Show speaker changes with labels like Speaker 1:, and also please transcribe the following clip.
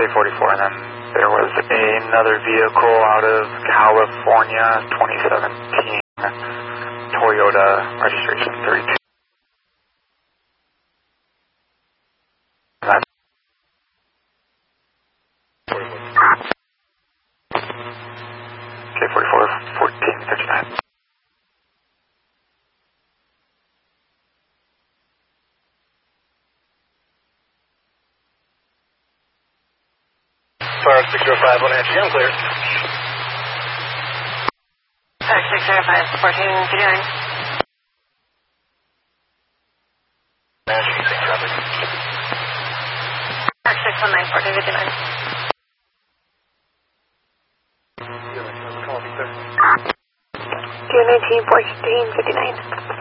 Speaker 1: K44, and then there was another vehicle out of California, 2017 Toyota registration 32. K44, 1459.
Speaker 2: Far 605, 1 entry, I'm clear.
Speaker 3: Far 605, 1459.
Speaker 2: Entry, 6 copy.
Speaker 3: Far 619, 1459.
Speaker 2: Call me, sir.
Speaker 3: 219, 1459.